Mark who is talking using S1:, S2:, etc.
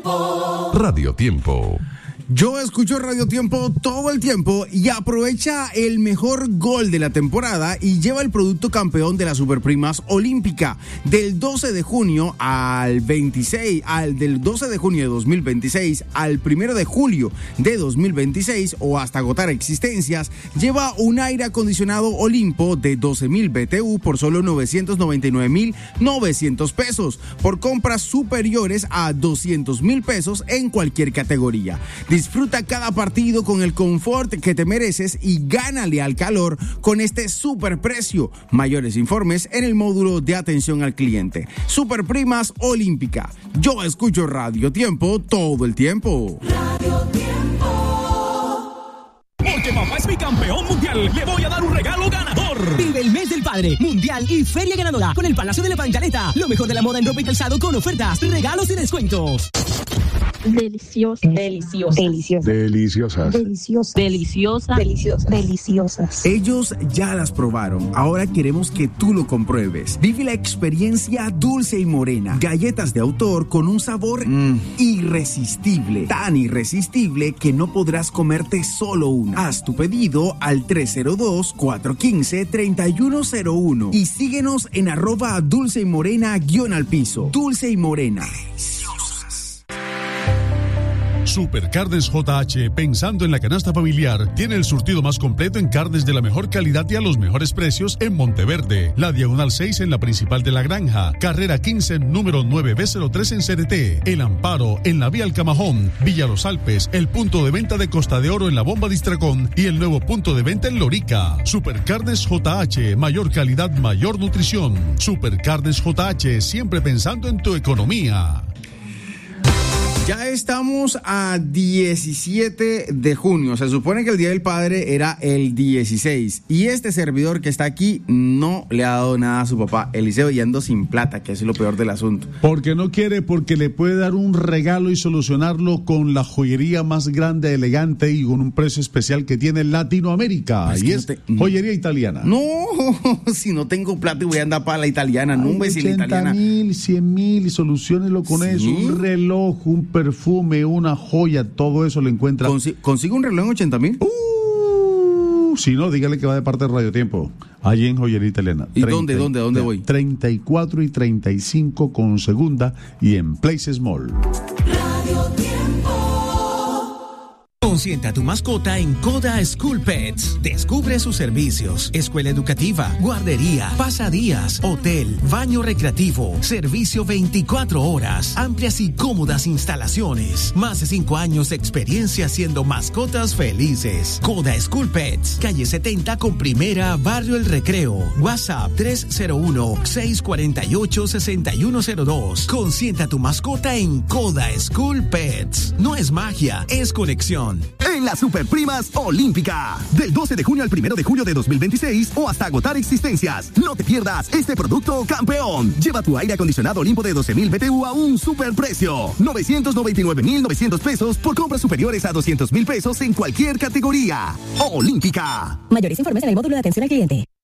S1: Radio Tiempo.
S2: Yo escucho Radio Tiempo todo el tiempo y aprovecha el mejor gol de la temporada y lleva el producto campeón de las Superprimas Olímpica del 12 de junio al 26, del 12 de junio de 2026 al 1 de julio de 2026 o hasta agotar existencias. Lleva un aire acondicionado Olimpo de 12,000 BTU por solo 999,900 pesos por compras superiores a 200,000 pesos en cualquier categoría. Disfruta cada partido con el confort que te mereces y gánale al calor con este super precio. Mayores informes en el módulo de atención al cliente. Superprimas Olímpica. Yo escucho Radio Tiempo todo el tiempo.
S3: Radio Tiempo. Porque papá es mi campeón mundial, le voy a dar un regalo ganador.
S4: Vive el mes del padre, mundial y feria ganadora con el Palacio de la Pancaleta. Lo mejor de la moda en ropa y calzado con ofertas, regalos y descuentos.
S5: Deliciosas.
S2: Ellos ya las probaron. Ahora queremos que tú lo compruebes. Vive la experiencia Dulce y Morena. Galletas de autor con un sabor irresistible. Tan irresistible que no podrás comerte solo una. Haz tu pedido al 302-415-3101 y síguenos en @Dulce y Morena _al-piso. Dulce y Morena.
S6: Supercarnes JH, pensando en la canasta familiar, tiene el surtido más completo en carnes de la mejor calidad y a los mejores precios en Monteverde, la Diagonal 6 en la Principal de la Granja, Carrera 15, número 9B03 en CDT, El Amparo en la Vía El Camajón, Villa Los Alpes, el punto de venta de Costa de Oro en la Bomba de Istracón y el nuevo punto de venta en Lorica. Supercarnes JH, mayor calidad, mayor nutrición. Supercarnes JH, siempre pensando en tu economía.
S2: Ya estamos a 17 de junio. Se supone que el Día del Padre era el 16. Y este servidor que está aquí no le ha dado nada a su papá, Eliseo, y ando sin plata, que es lo peor del asunto.
S7: Porque no quiere, porque le puede dar un regalo y solucionarlo con la joyería más grande, elegante y con un precio especial que tiene Latinoamérica.
S2: Es
S7: y es joyería italiana.
S2: No, si no tengo plata y voy a andar para la italiana. No, hombre, si la italiana.
S7: 80,000, 100,000 y solucionenlo con eso. Un reloj, un perfume, una joya, todo eso lo encuentra.
S2: ¿Consigo un reloj en 80,000?
S7: Si no, dígale que va de parte de Radio Tiempo. Allí en Joyería Italiana.
S2: ¿Y dónde voy?
S7: 34 y 35 con segunda y en Places Mall.
S3: Radio Tiempo.
S4: Consienta a tu mascota en Coda School Pets. Descubre sus servicios: escuela educativa, guardería, pasadías, hotel, baño recreativo, servicio 24 horas, amplias y cómodas instalaciones. Más de 5 años de experiencia haciendo mascotas felices. Coda School Pets, calle 70 con Primera, Barrio El Recreo. WhatsApp 301-648-6102. Consienta a tu mascota en Coda School Pets. No es magia, es conexión.
S8: En las Superprimas Olímpica, del 12 de junio al 1 de julio de 2026 o hasta agotar existencias. No te pierdas este producto campeón. Lleva tu aire acondicionado Olimpo de 12,000 BTU a un superprecio. 999,900 pesos por compras superiores a 200,000 pesos en cualquier categoría. Olímpica.
S9: Mayores informes en el módulo de atención al cliente.